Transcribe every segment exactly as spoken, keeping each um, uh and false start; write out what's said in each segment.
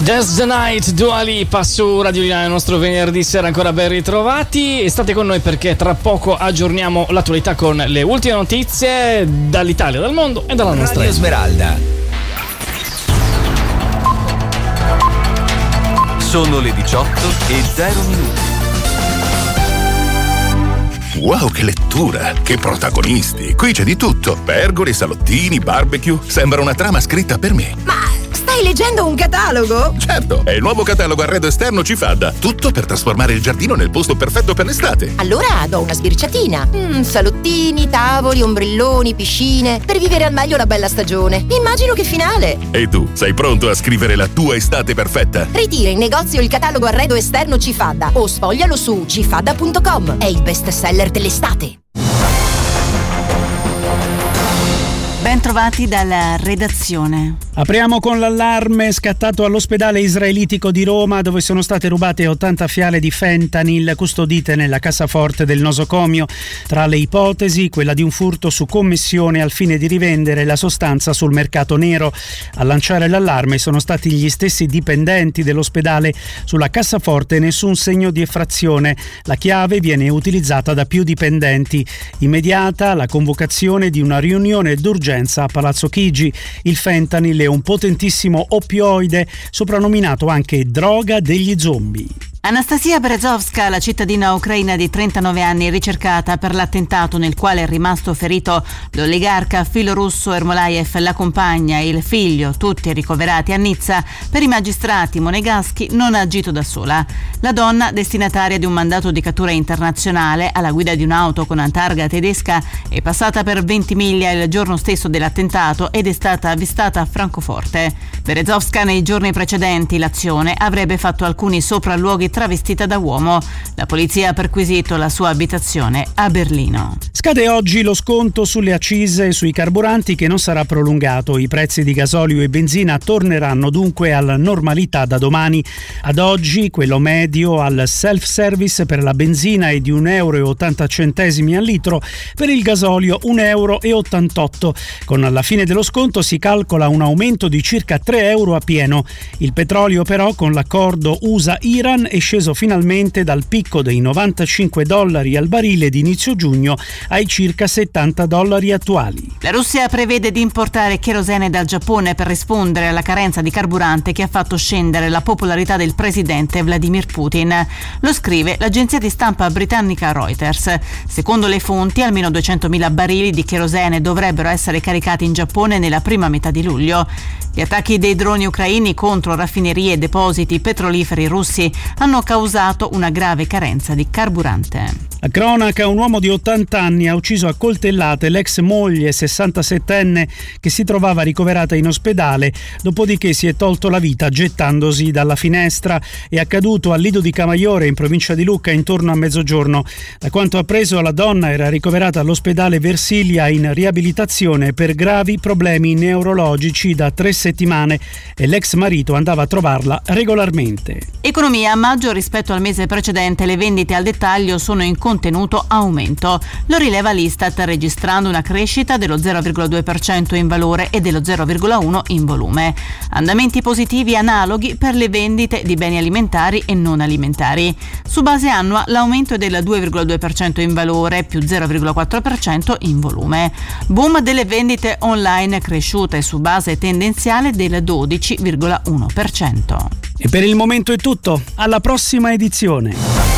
Just the Night, Dua Lipa su Radio Linea, il nostro venerdì sera, ancora ben ritrovati e state con noi perché tra poco aggiorniamo l'attualità con le ultime notizie dall'Italia, dal mondo e dalla nostra Radio Smeralda. Sono le diciotto e zero minuti. Wow, che lettura! Che protagonisti! Qui c'è di tutto: pergole, salottini, barbecue. Sembra una trama scritta per me. Ma stai leggendo un catalogo? Certo, è il nuovo catalogo arredo esterno Cifadda. Tutto per trasformare il giardino nel posto perfetto per l'estate. Allora do una sbirciatina. Mm, salottini, tavoli, ombrelloni, piscine. Per vivere al meglio la bella stagione. Immagino che finale. E tu, sei pronto a scrivere la tua estate perfetta? Ritira in negozio il catalogo arredo esterno Cifadda o sfoglialo su cifadda punto com. È il best seller dell'estate. Ben trovati dalla redazione. Apriamo con l'allarme scattato all'ospedale israelitico di Roma, dove sono state rubate ottanta fiale di fentanyl custodite nella cassaforte del nosocomio. Tra le ipotesi, quella di un furto su commissione al fine di rivendere la sostanza sul mercato nero. A lanciare l'allarme sono stati gli stessi dipendenti dell'ospedale. Sulla cassaforte nessun segno di effrazione. La chiave viene utilizzata da più dipendenti. Immediata la convocazione di una riunione d'urgenza a Palazzo Chigi. Il fentanyl è un potentissimo oppioide, soprannominato anche droga degli zombie. Anastasia Berezovska, la cittadina ucraina di trentanove anni ricercata per l'attentato nel quale è rimasto ferito l'oligarca filorusso Ermolaev, la compagna e il figlio, tutti ricoverati a Nizza, per i magistrati monegaschi non ha agito da sola. La donna, destinataria di un mandato di cattura internazionale alla guida di un'auto con una targa tedesca, è passata per Ventimiglia il giorno stesso dell'attentato ed è stata avvistata a Francoforte. Berezovska nei giorni precedenti l'azione avrebbe fatto alcuni sopralluoghi travestita da uomo. La polizia ha perquisito la sua abitazione a Berlino. Scade oggi lo sconto sulle accise sui carburanti, che non sarà prolungato. I prezzi di gasolio e benzina torneranno dunque alla normalità da domani. Ad oggi quello medio al self-service per la benzina è di un euro e ottanta centesimi al litro, per il gasolio un euro e ottantotto. Con la fine dello sconto si calcola un aumento di circa tre euro a pieno. Il petrolio però, con l'accordo U S A-Iran, è sceso finalmente dal picco dei novantacinque dollari al barile di inizio giugno ai circa settanta dollari attuali. La Russia prevede di importare cherosene dal Giappone per rispondere alla carenza di carburante che ha fatto scendere la popolarità del presidente Vladimir Putin. Lo scrive l'agenzia di stampa britannica Reuters. Secondo le fonti, almeno duecentomila barili di cherosene dovrebbero essere caricati in Giappone nella prima metà di luglio. Gli attacchi dei droni ucraini contro raffinerie e depositi petroliferi russi hanno causato una grave carenza di carburante. La cronaca: un uomo di ottanta anni ha ucciso a coltellate l'ex moglie sessantasettenne che si trovava ricoverata in ospedale, dopodiché si è tolto la vita gettandosi dalla finestra. È accaduto a Lido di Camaiore, in provincia di Lucca, intorno a mezzogiorno. Da quanto appreso, la donna era ricoverata all'ospedale Versilia in riabilitazione per gravi problemi neurologici da tre settimane e l'ex marito andava a trovarla regolarmente. Economia: a maggio rispetto al mese precedente le vendite al dettaglio sono in contenuto aumento. Lo rileva l'Istat, registrando una crescita dello zero virgola due per cento in valore e dello zero virgola uno per cento in volume. Andamenti positivi analoghi per le vendite di beni alimentari e non alimentari. Su base annua l'aumento è del due virgola due per cento in valore, più zero virgola quattro per cento in volume. Boom delle vendite online cresciute su base tendenziale del dodici virgola uno per cento. E per il momento è tutto. Alla prossima edizione.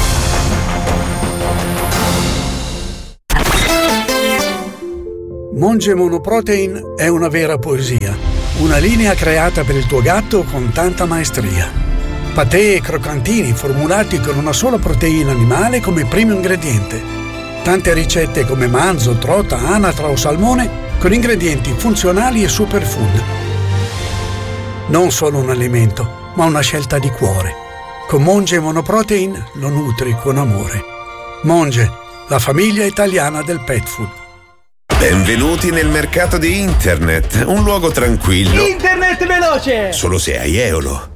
Monge Monoprotein è una vera poesia, una linea creata per il tuo gatto con tanta maestria. Patè e croccantini formulati con una sola proteina animale come primo ingrediente. Tante ricette come manzo, trota, anatra o salmone con ingredienti funzionali e superfood. Non solo un alimento, ma una scelta di cuore. Con Monge Monoprotein lo nutri con amore. Monge, la famiglia italiana del pet food. Benvenuti nel mercato di internet, un luogo tranquillo. Internet veloce! Solo se hai Eolo.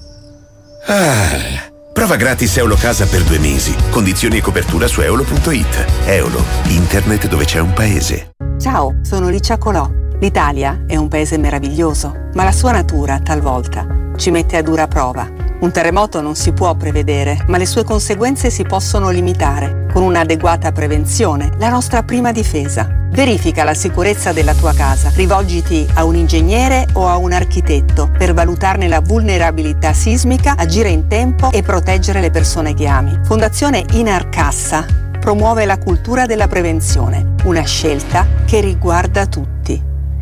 Ah, prova gratis Eolo Casa per due mesi. Condizioni e copertura su eolo punto it. Eolo, internet dove c'è un paese. Ciao, sono Licia Colò. L'Italia è un paese meraviglioso, ma la sua natura talvolta ci mette a dura prova. Un terremoto non si può prevedere, ma le sue conseguenze si possono limitare. Con un'adeguata prevenzione, la nostra prima difesa. Verifica la sicurezza della tua casa. Rivolgiti a un ingegnere o a un architetto per valutarne la vulnerabilità sismica, agire in tempo e proteggere le persone che ami. Fondazione Inarcassa promuove la cultura della prevenzione, una scelta che riguarda tutti.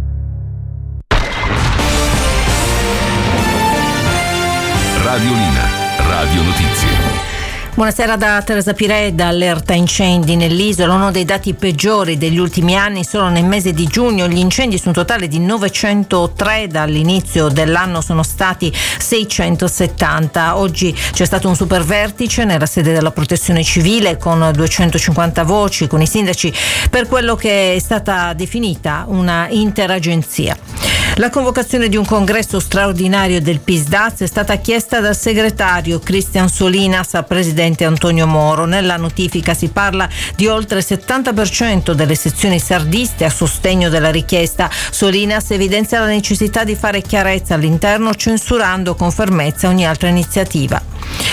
Radiolina, Radio Notizie. Buonasera da Teresa Piredda. Allerta incendi nell'isola, uno dei dati peggiori degli ultimi anni. Solo nel mese di giugno gli incendi su un totale di novecentotre, dall'inizio dell'anno sono stati seicentosettanta. Oggi c'è stato un super vertice nella sede della Protezione Civile con duecentocinquanta voci, con i sindaci, per quello che è stata definita una interagenzia. La convocazione di un congresso straordinario del P I S D A Z è stata chiesta dal segretario Cristian Solinas al presidente Antonio Moro. Nella notifica si parla di oltre il settanta per cento delle sezioni sardiste a sostegno della richiesta. Solinas evidenzia la necessità di fare chiarezza all'interno, censurando con fermezza ogni altra iniziativa.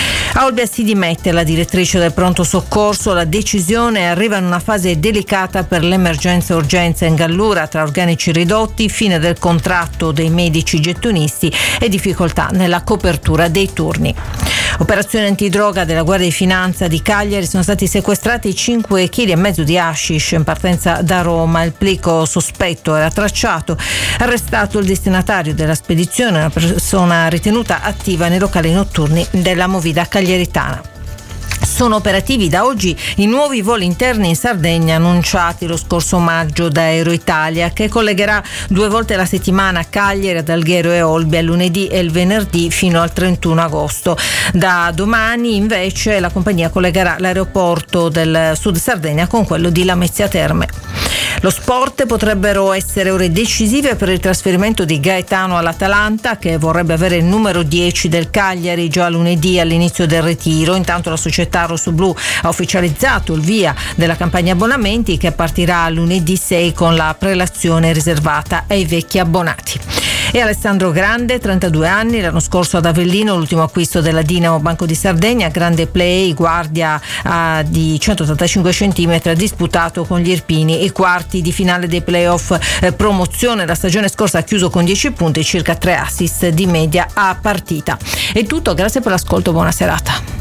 A Olbia si dimette la direttrice del pronto soccorso. La decisione arriva in una fase delicata per l'emergenza urgenza in Gallura, tra organici ridotti, fine del contratto dei medici gettonisti e difficoltà nella copertura dei turni. Operazione antidroga della Guardia di Finanza di Cagliari, sono stati sequestrati cinque chili e mezzo di hashish in partenza da Roma. Il plico sospetto era tracciato, arrestato il destinatario della spedizione, una persona ritenuta attiva nei locali notturni della Movida cagliaritana. Sono operativi da oggi i nuovi voli interni in Sardegna annunciati lo scorso maggio da Aero Italia, che collegherà due volte alla settimana Cagliari, ad Alghero e Olbia, il lunedì e il venerdì fino al trentuno agosto. Da domani invece la compagnia collegherà l'aeroporto del Sud Sardegna con quello di Lamezia Terme. Lo sport: potrebbero essere ore decisive per il trasferimento di Gaetano all'Atalanta, che vorrebbe avere il numero dieci del Cagliari già lunedì all'inizio del ritiro. Intanto la società rossoblù ha ufficializzato il via della campagna abbonamenti, che partirà lunedì sei con la prelazione riservata ai vecchi abbonati. E Alessandro Grande, trentadue anni, l'anno scorso ad Avellino, l'ultimo acquisto della Dinamo Banco di Sardegna, grande play, guardia uh, di centottantacinque centimetri, ha disputato con gli Irpini i quarti di finale dei playoff eh, promozione. La stagione scorsa ha chiuso con dieci punti e circa tre assist di media a partita. È tutto, grazie per l'ascolto, buona serata.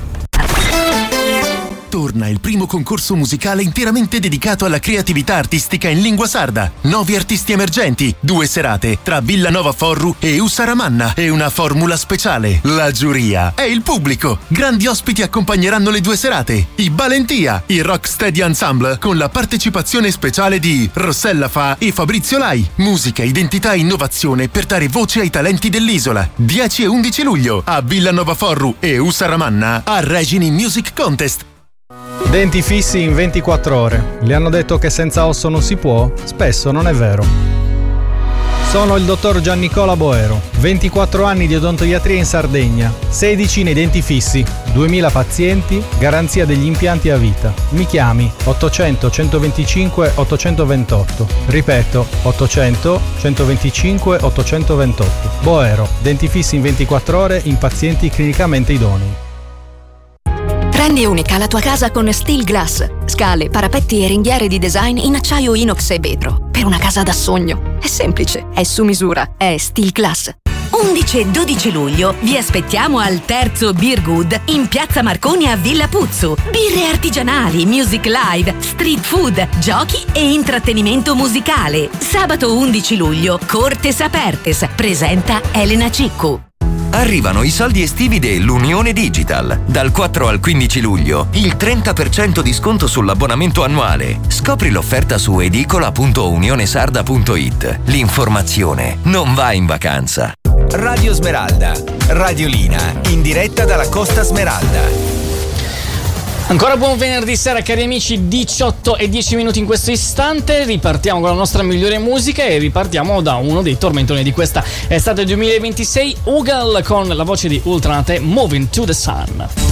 Torna il primo concorso musicale interamente dedicato alla creatività artistica in lingua sarda. Nuovi artisti emergenti, due serate tra Villanova Forru e Ussaramanna e una formula speciale. La giuria è il pubblico. Grandi ospiti accompagneranno le due serate. I Balentia, il Rocksteady Ensemble, con la partecipazione speciale di Rossella Fa e Fabrizio Lai. Musica, identità e innovazione per dare voce ai talenti dell'isola. dieci e undici luglio a Villanova Forru e Ussaramanna a Regini Music Contest. Denti fissi in ventiquattro ore. Le hanno detto che senza osso non si può? Spesso non è vero. Sono il dottor Giannicola Boero, ventiquattro anni di odontoiatria in Sardegna, sedici nei denti fissi, duemila pazienti, garanzia degli impianti a vita. Mi chiami ottocento centoventicinque ottocentoventotto. Ripeto, ottocento centoventicinque ottocentoventotto. Boero, denti fissi in ventiquattro ore in pazienti clinicamente idonei. Rendi unica la tua casa con Steel Glass. Scale, parapetti e ringhiere di design in acciaio inox e vetro. Per una casa da sogno. È semplice, è su misura, è Steel Glass. undici e dodici luglio vi aspettiamo al terzo Beer Good in Piazza Marconi a Villa Puzzu. Birre artigianali, music live, street food, giochi e intrattenimento musicale. Sabato undici luglio, Cortes Apertes, presenta Elena Ciccu. Arrivano i saldi estivi dell'Unione Digital. Dal quattro al quindici luglio, il trenta per cento di sconto sull'abbonamento annuale. Scopri l'offerta su edicola punto unionesarda punto it. L'informazione non va in vacanza. Radio Smeralda, Radiolina, in diretta dalla Costa Smeralda. Ancora buon venerdì sera, cari amici, diciotto e dieci minuti in questo istante. Ripartiamo con la nostra migliore musica e ripartiamo da uno dei tormentoni di questa estate duemilaventisei, Ugal con la voce di Ultranate, Moving to the Sun.